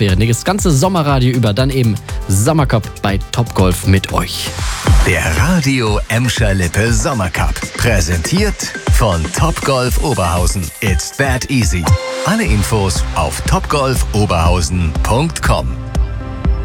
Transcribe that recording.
Atmosphäre. Das ganze Sommerradio über, dann eben Sommercup bei Topgolf mit euch. Der Radio Emscher Lippe Sommercup. Präsentiert von Topgolf Oberhausen. It's that easy. Alle Infos auf topgolfoberhausen.com.